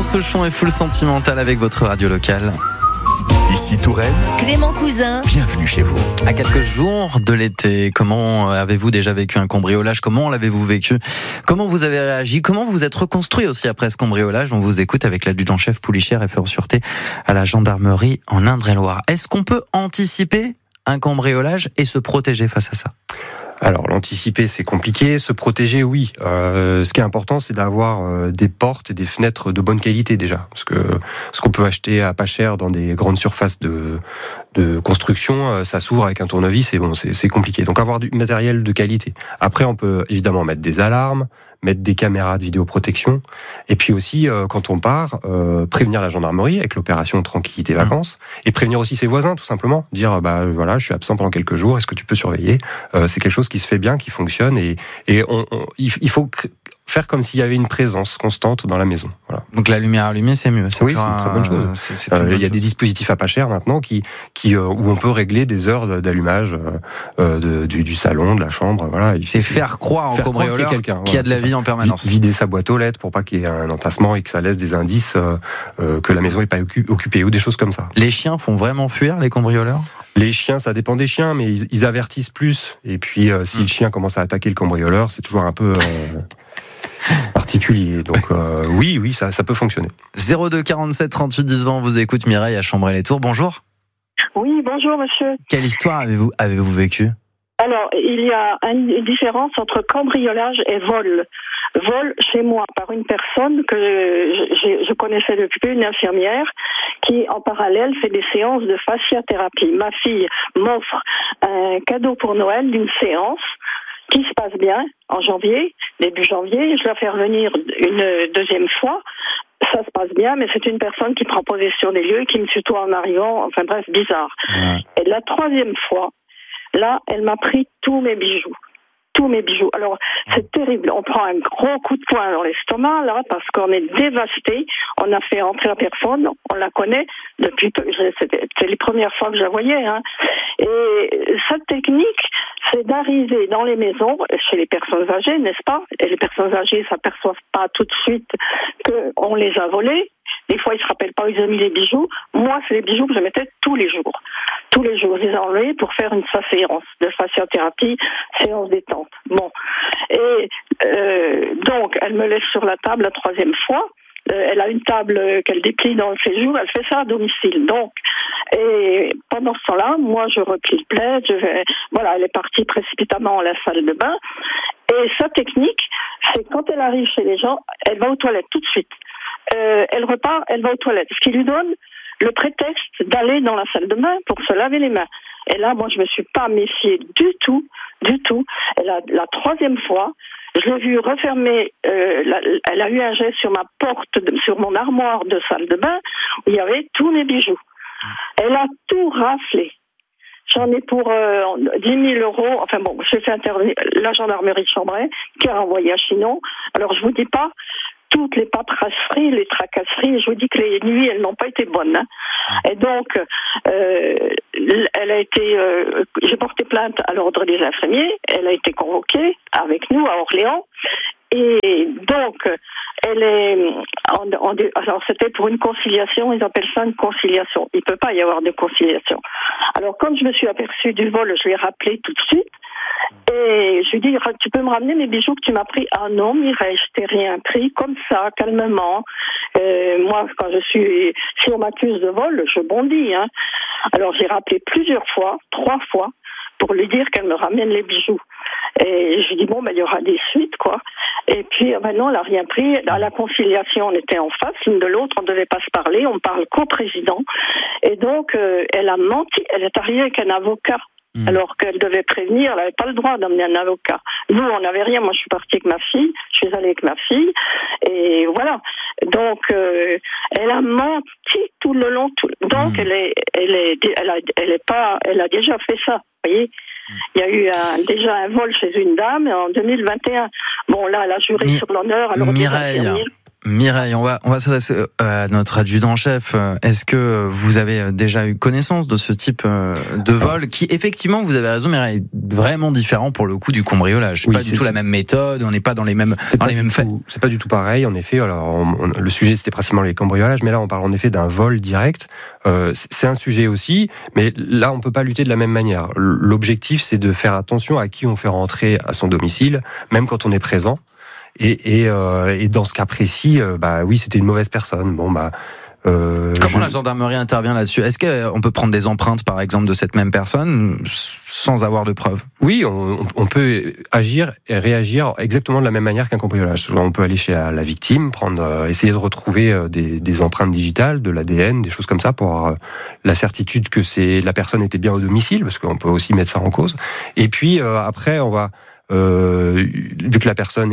Souchon et Full Sentimental avec votre radio locale. Ici Touraine, Clément Cousin. bienvenue chez vous. À quelques jours de l'été, comment avez-vous déjà vécu un cambriolage? Comment l'avez-vous vécu? Comment vous avez réagi? Comment vous êtes reconstruit aussi après ce cambriolage? On vous écoute avec l'adjudant-chef Poulichère, référent sûreté à la gendarmerie en Indre-et-Loire. Est-ce qu'on peut anticiper un cambriolage et se protéger face à ça? Alors, l'anticiper, c'est compliqué. Se protéger, oui. Ce qui est important, c'est d'avoir des portes et des fenêtres de bonne qualité, déjà. Parce que ce qu'on peut acheter à pas cher dans des grandes surfaces de construction, ça s'ouvre avec un tournevis et bon, c'est compliqué. Donc, avoir du matériel de qualité. Après, on peut évidemment mettre des alarmes, mettre des caméras de vidéoprotection, et puis aussi, quand on part, prévenir la gendarmerie avec l'opération Tranquillité Vacances, et prévenir aussi ses voisins, tout simplement. Dire, voilà, je suis absent pendant quelques jours, est-ce que tu peux surveiller? C'est quelque chose qui se fait bien, qui fonctionne, et il faut faire comme s'il y avait une présence constante dans la maison. Voilà. Donc la lumière allumée, c'est mieux. Oui, c'est une très bonne chose. Il y a des dispositifs à pas cher maintenant où on peut régler des heures d'allumage du salon, de la chambre. Voilà. C'est faire croire au cambrioleur qu'il y a de la vie en permanence. Vider sa boîte aux lettres pour pas qu'il y ait un entassement et que ça laisse des indices que la maison n'est pas occupée ou des choses comme ça. Les chiens font vraiment fuir les cambrioleurs? Les chiens, ça dépend des chiens, mais ils avertissent plus. Et puis si le chien commence à attaquer le cambrioleur, c'est toujours un peu particulier. Donc oui, ça peut fonctionner. 02 47 38 10 20, on vous écoute. Mireille à Chambray-les-Tours, bonjour. Oui, bonjour monsieur. Quelle histoire avez-vous vécu? Alors, il y a une différence entre cambriolage et vol. Vol chez moi par une personne que je connaissais depuis peu, une infirmière, qui en parallèle fait des séances de fasciathérapie. Ma fille m'offre un cadeau pour Noël d'une séance qui se passe bien en janvier, début janvier. Je la fais revenir une deuxième fois. Ça se passe bien, mais c'est une personne qui prend possession des lieux et qui me tutoie en arrivant, enfin bref, bizarre. Ouais. Et la troisième fois, là, elle m'a pris tous mes bijoux. Tous mes bijoux. Alors, c'est terrible. On prend un gros coup de poing dans l'estomac, là, parce qu'on est dévasté. On a fait rentrer la personne. On la connaît depuis peu. C'était les premières fois que je la voyais, hein. Et cette technique, c'est d'arriver dans les maisons, chez les personnes âgées, n'est-ce pas? Et les personnes âgées s'aperçoivent pas tout de suite qu'on les a volés. Des fois, ils se rappellent pas où ils ont mis les bijoux. Moi, c'est les bijoux que je mettais tous les jours. Tous les jours, je les ai enlevés pour faire une séance de fasciathérapie, séance détente. Bon. Et donc, elle me laisse sur la table la troisième fois. Elle a une table qu'elle déplie dans le séjour. Elle fait ça à domicile. Donc, et pendant ce temps-là, moi, je replie le plaid. Voilà, elle est partie précipitamment à la salle de bain. Et sa technique, c'est quand elle arrive chez les gens, elle va aux toilettes tout de suite. Elle repart, elle va aux toilettes. Ce qui lui donne le prétexte d'aller dans la salle de bain pour se laver les mains. Et là, moi, je me suis pas méfiée du tout. Et la troisième fois, je l'ai vue refermer, elle a eu un geste sur ma porte, sur mon armoire de salle de bain, où il y avait tous mes bijoux. Elle a tout raflé. J'en ai pour 10 000 €. Enfin bon, j'ai fait intervenir la gendarmerie de Chambray, qui a renvoyé à Chinon. Alors, je vous dis pas toutes les paperasseries, les tracasseries, je vous dis que les nuits, elles n'ont pas été bonnes. Hein. Et donc, elle a été... j'ai porté plainte à l'ordre des infirmiers, elle a été convoquée avec nous à Orléans, et donc, elle est... alors, c'était pour une conciliation, ils appellent ça une conciliation. Il ne peut pas y avoir de conciliation. Alors, quand je me suis aperçue du vol, je lui ai rappelé tout de suite, et je lui dis, tu peux me ramener mes bijoux que tu m'as pris? Ah non, Mireille, je t'ai rien pris, comme ça, calmement. Moi, si on m'accuse de vol, je bondis, hein. Alors j'ai rappelé plusieurs fois, 3 fois, pour lui dire qu'elle me ramène les bijoux. Et je lui dis, il y aura des suites, quoi. Et puis, non, elle n'a rien pris. À la conciliation, on était en face, l'une de l'autre, on ne devait pas se parler, on parle qu'au président. Et donc, elle a menti, elle est arrivée avec un avocat. Alors qu'elle devait prévenir, elle n'avait pas le droit d'emmener un avocat. Nous, on n'avait rien. Moi, je suis partie avec ma fille. Je suis allée avec ma fille. Et voilà. Donc, elle a menti tout le long. Donc, elle a déjà fait ça. Vous voyez? Il y a eu déjà un vol chez une dame en 2021. Bon, là, elle a juré sur l'honneur. Alors, Mireille, Mireille, on va s'adresser à notre adjudant-chef. Est-ce que vous avez déjà eu connaissance de ce type de vol qui, effectivement, vous avez raison, Mireille, est vraiment différent pour le coup du cambriolage. Oui, pas du tout la même méthode, on n'est pas dans les mêmes faits. C'est pas du tout pareil, en effet. Alors, le sujet, c'était principalement les cambriolages, mais là, on parle en effet d'un vol direct. C'est un sujet aussi, mais là, on peut pas lutter de la même manière. L'objectif, c'est de faire attention à qui on fait rentrer à son domicile, même quand on est présent. Et dans ce cas précis, oui, c'était une mauvaise personne. Comment la gendarmerie intervient là-dessus ? Est-ce qu'on peut prendre des empreintes, par exemple, de cette même personne sans avoir de preuves ? Oui, on peut agir et réagir exactement de la même manière qu'un cambriolage. On peut aller chez la victime, essayer de retrouver des empreintes digitales, de l'ADN, des choses comme ça, pour avoir la certitude que la personne était bien au domicile, parce qu'on peut aussi mettre ça en cause. Et puis après, on va vu que la personne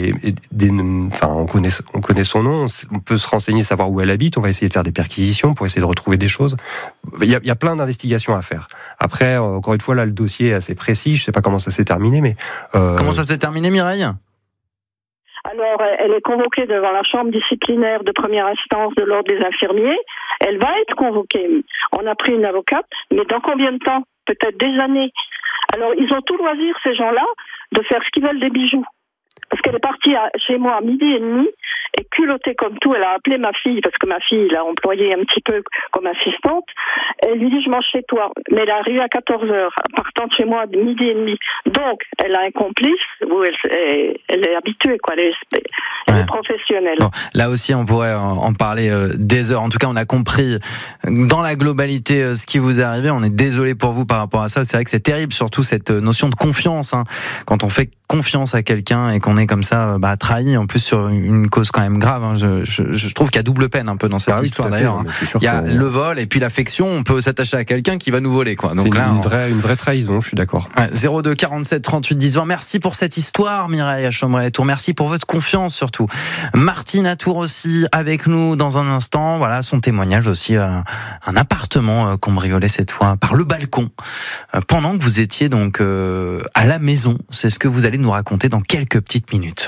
on connaît son nom, on peut se renseigner, savoir où elle habite, on va essayer de faire des perquisitions pour essayer de retrouver des choses. Il y a plein d'investigations à faire. Après, encore une fois, là, le dossier est assez précis, je sais pas comment ça s'est terminé, mais... Comment ça s'est terminé, Mireille ? Alors, elle est convoquée devant la chambre disciplinaire de première instance de l'ordre des infirmiers. Elle va être convoquée. On a pris une avocate, mais dans combien de temps ? Peut-être des années. Alors, ils ont tout loisir, ces gens-là, de faire ce qu'ils veulent des bijoux. Parce qu'elle est partie chez moi à 12h30 et culottée comme tout, elle a appelé ma fille, parce que ma fille l'a employée un petit peu comme assistante. Elle lui dit, je mange chez toi. Mais elle est arrivée à 14h, partant de chez moi à 12h30. Donc, elle a un complice, où elle est habituée, quoi. Elle est professionnelle. Bon, là aussi, on pourrait en parler des heures. En tout cas, on a compris dans la globalité ce qui vous est arrivé. On est désolé pour vous par rapport à ça. C'est vrai que c'est terrible, surtout cette notion de confiance. Quand on fait confiance à quelqu'un et qu'on est comme ça trahi, en plus sur une cause quand même grave. Je trouve qu'il y a double peine un peu dans cette histoire d'ailleurs. Il y a le vol et puis l'affection. On peut s'attacher à quelqu'un qui va nous voler, quoi. Donc c'est une vraie trahison, je suis d'accord. 02 47 38 10 20. Merci pour cette histoire, Mireille à Chambray-la-Tour. Merci pour votre confiance surtout. Martine à Tours aussi avec nous dans un instant. Voilà son témoignage aussi. Un appartement cambriolé cette fois par le balcon pendant que vous étiez donc à la maison. C'est ce que vous allez nous raconter dans quelques petites minutes.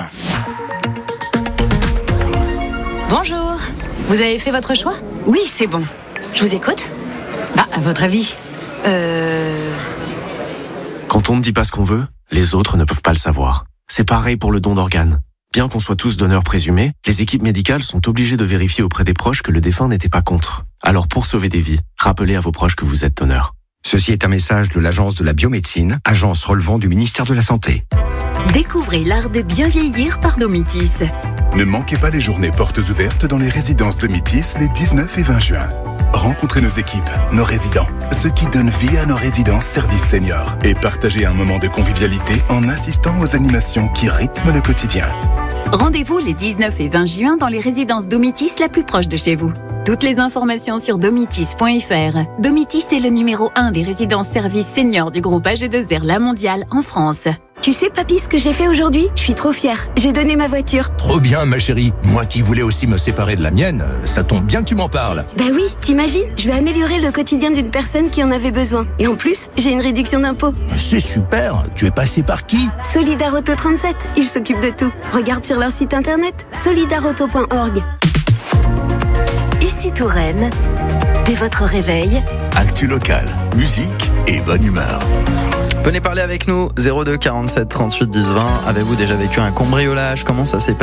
Bonjour, vous avez fait votre choix ? Oui, c'est bon. Je vous écoute ? À votre avis ? Quand on ne dit pas ce qu'on veut, les autres ne peuvent pas le savoir. C'est pareil pour le don d'organes. Bien qu'on soit tous donneurs présumés, les équipes médicales sont obligées de vérifier auprès des proches que le défunt n'était pas contre. Alors pour sauver des vies, rappelez à vos proches que vous êtes donneur. Ceci est un message de l'Agence de la biomédecine, agence relevant du ministère de la Santé. Découvrez l'art de bien vieillir par Domitis. Ne manquez pas les journées portes ouvertes dans les résidences Domitis les 19 et 20 juin. Rencontrez nos équipes, nos résidents, ceux qui donnent vie à nos résidences services seniors et partagez un moment de convivialité en assistant aux animations qui rythment le quotidien. Rendez-vous les 19 et 20 juin dans les résidences Domitis la plus proche de chez vous. Toutes les informations sur domitis.fr. Domitis est le numéro 1 des résidences services seniors du groupe AG2R La Mondiale en France. Tu sais, papy, ce que j'ai fait aujourd'hui ? Je suis trop fière. J'ai donné ma voiture. Trop bien, ma chérie. Moi qui voulais aussi me séparer de la mienne, ça tombe bien que tu m'en parles. Bah oui, t'imagines ? Je vais améliorer le quotidien d'une personne qui en avait besoin. Et en plus, j'ai une réduction d'impôt. C'est super. Tu es passé par qui ? Solidarauto 37. Il s'occupe de tout. Regarde sur leur site internet, solidarauto.org. Ici Touraine, dès votre réveil, actu locale, musique et bonne humeur. Venez parler avec nous, 02 47 38 10 20. Avez-vous déjà vécu un cambriolage ? Comment ça s'est passé ?